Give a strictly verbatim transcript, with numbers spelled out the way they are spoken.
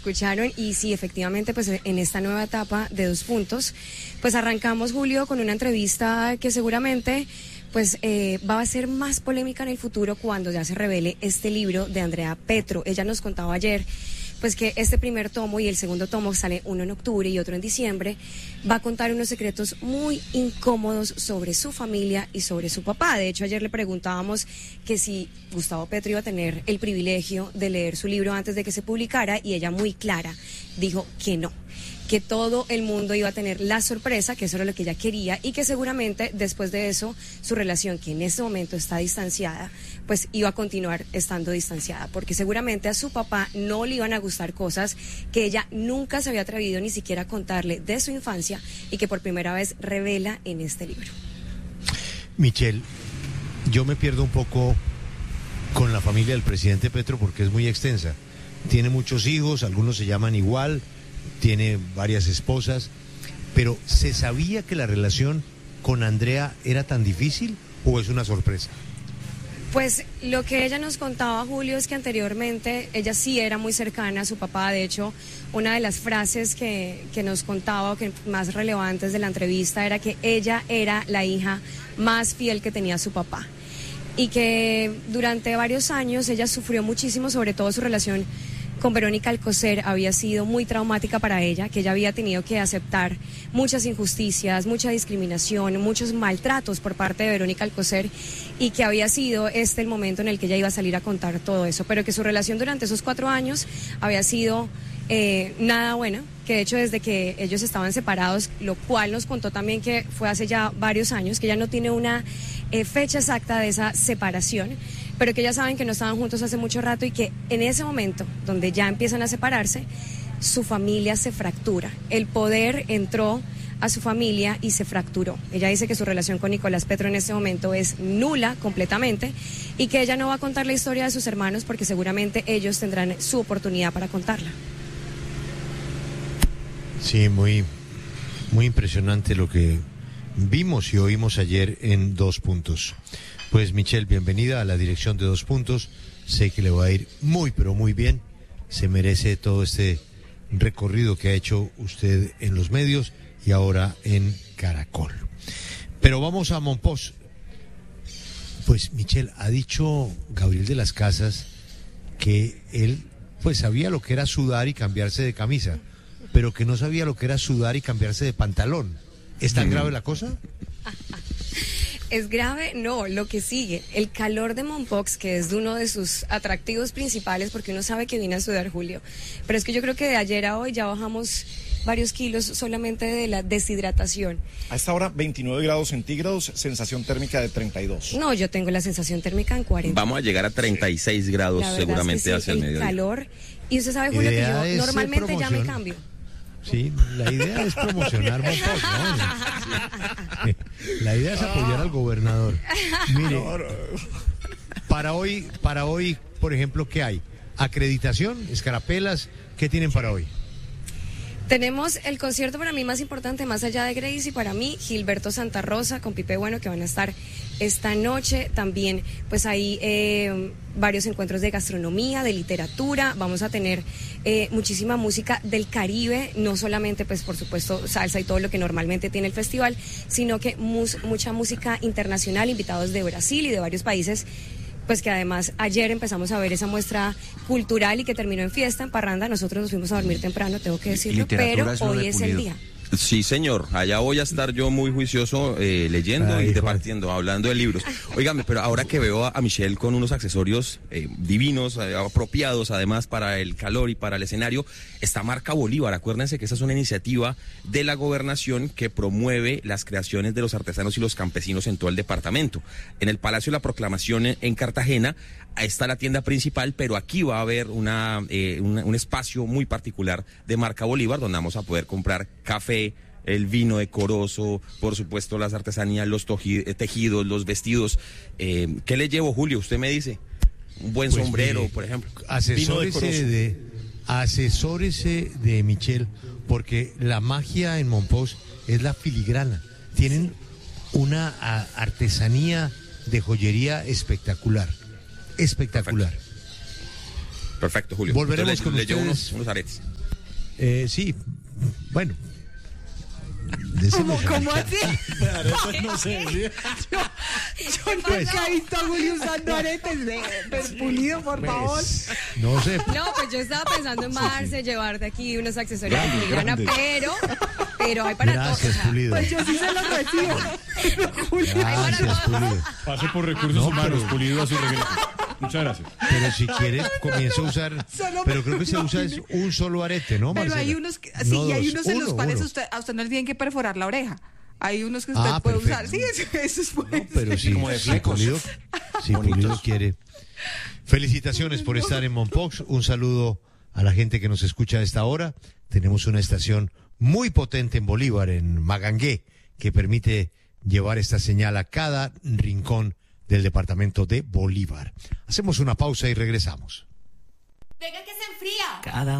escucharon. Y sí, efectivamente, pues en esta nueva etapa de Dos Puntos, pues arrancamos, Julio, con una entrevista que seguramente pues eh, va a ser más polémica en el futuro cuando ya se revele este libro de Andrea Petro. Ella nos contaba ayer pues que este primer tomo y el segundo tomo sale uno en octubre y otro en diciembre, va a contar unos secretos muy incómodos sobre su familia y sobre su papá. De hecho, ayer le preguntábamos que si Gustavo Petro iba a tener el privilegio de leer su libro antes de que se publicara, y ella muy clara dijo que no, que todo el mundo iba a tener la sorpresa, que eso era lo que ella quería, y que seguramente después de eso su relación, que en este momento está distanciada, pues iba a continuar estando distanciada, porque seguramente a su papá no le iban a gustar cosas que ella nunca se había atrevido ni siquiera a contarle de su infancia y que por primera vez revela en este libro. Michelle, yo me pierdo un poco con la familia del presidente Petro porque es muy extensa. Tiene muchos hijos, algunos se llaman igual, tiene varias esposas, pero ¿se sabía que la relación con Andrea era tan difícil o es una sorpresa? Pues lo que ella nos contaba, Julio, es que anteriormente ella sí era muy cercana a su papá. De hecho, una de las frases que, que nos contaba, o que más relevantes de la entrevista, era que ella era la hija más fiel que tenía su papá. Y que durante varios años ella sufrió muchísimo, sobre todo su relación con Verónica Alcocer había sido muy traumática para ella, que ella había tenido que aceptar muchas injusticias, mucha discriminación, muchos maltratos por parte de Verónica Alcocer, y que había sido este el momento en el que ella iba a salir a contar todo eso, pero que su relación durante esos cuatro años había sido eh, nada buena, que de hecho desde que ellos estaban separados, lo cual nos contó también que fue hace ya varios años, que ella no tiene una eh, fecha exacta de esa separación, pero que ya saben que no estaban juntos hace mucho rato, y que en ese momento donde ya empiezan a separarse, su familia se fractura. El poder entró a su familia y se fracturó. Ella dice que su relación con Nicolás Petro en este momento es nula completamente, y que ella no va a contar la historia de sus hermanos porque seguramente ellos tendrán su oportunidad para contarla. Sí, muy, muy impresionante lo que vimos y oímos ayer en Dos Puntos. Pues Michelle, bienvenida a la dirección de Dos Puntos. Sé que le va a ir muy, pero muy bien. Se merece todo este recorrido que ha hecho usted en los medios y ahora en Caracol. Pero vamos a Monpós. Pues Michelle, ha dicho Gabriel de las Casas que él pues sabía lo que era sudar y cambiarse de camisa, pero que no sabía lo que era sudar y cambiarse de pantalón. ¿Es tan grave la cosa? ¿Es grave? No, lo que sigue, el calor de Mompox, que es uno de sus atractivos principales, porque uno sabe que viene a sudar, Julio. Pero es que yo creo que de ayer a hoy ya bajamos varios kilos solamente de la deshidratación. A esta hora veintinueve grados centígrados, sensación térmica de treinta y dos. No, yo tengo la sensación térmica en cuarenta. Vamos a llegar a treinta y seis grados seguramente es que sí, hacia el, el mediodía. Calor. Y usted sabe, Julio, Idea que yo normalmente promocion... ya me cambio. Sí, la idea es promocionar Monpós, ¿no? La idea es apoyar al gobernador. Mire, para hoy, para hoy, por ejemplo, ¿qué hay? ¿Acreditación? ¿Escarapelas? ¿Qué tienen para hoy? Tenemos el concierto para mí más importante, más allá de Grace, y para mí Gilberto Santa Rosa con Pipe Bueno, que van a estar esta noche. También pues hay eh, varios encuentros de gastronomía, de literatura. Vamos a tener eh, muchísima música del Caribe, no solamente pues por supuesto salsa y todo lo que normalmente tiene el festival, sino que mus- mucha música internacional, invitados de Brasil y de varios países, pues que además ayer empezamos a ver esa muestra cultural y que terminó en fiesta, en parranda. Nosotros nos fuimos a dormir temprano, tengo que decirlo, pero es lo hoy de es Pulido. el día. Sí, señor. Allá voy a estar yo muy juicioso eh, leyendo Ay, y departiendo, hablando de libros. Óigame, pero ahora que veo a, a Michelle con unos accesorios eh, divinos, eh, apropiados además para el calor y para el escenario, está Marca Bolívar. Acuérdense que esa es una iniciativa de la gobernación que promueve las creaciones de los artesanos y los campesinos en todo el departamento. En el Palacio de la Proclamación en, en Cartagena está la tienda principal, pero aquí va a haber una, eh, una, un espacio muy particular de Marca Bolívar donde vamos a poder comprar café, el vino decoroso, por supuesto las artesanías, los tejidos, los vestidos. Eh, ¿Qué le llevo, Julio? Usted me dice. Un buen pues sombrero, mire, por ejemplo. Asesórese de, asesórese de Michelle, porque la magia en Monpós es la filigrana. Tienen una a, artesanía de joyería espectacular. Espectacular. Perfecto, Perfecto Julio. Volveremos Entonces, con le, ustedes. le llevo unos, unos aretes. Eh, sí, bueno. ¿Cómo, ¿Cómo así? Aretes no sé. ¿Sí? Yo, yo nunca he visto a Julio usando aretes de, de Pulido, por favor. Pues, no sé. No, pues yo estaba pensando en Marce, llevarte aquí unos accesorios Grande, de filigrana, grande. pero, pero hay para todos. Gracias, Pulido. Pues yo sí se lo recibo. Pero Julio, Gracias, Pulido. Pase por recursos No, humanos, pero- Pulido a su regreso. Muchas gracias. Pero si quiere, comienza a usar. Solo Pero me creo que se usa es imaginé. un solo arete, ¿no, pero Marcela? hay unos, que, sí, No y hay dos, unos en los uno, cuales uno. usted, a usted no le tienen que perforar la oreja. Hay unos que usted Ah, puede perfecto. usar. Sí, eso, eso es bueno. No, pero sí, Como de si flecos. Pulido, si Pulido quiere. Felicitaciones por estar en Mompox. Un saludo a la gente que nos escucha a esta hora. Tenemos una estación muy potente en Bolívar, en Magangué, que permite llevar esta señal a cada rincón del departamento de Bolívar. Hacemos una pausa y regresamos. Venga que se enfría. Cada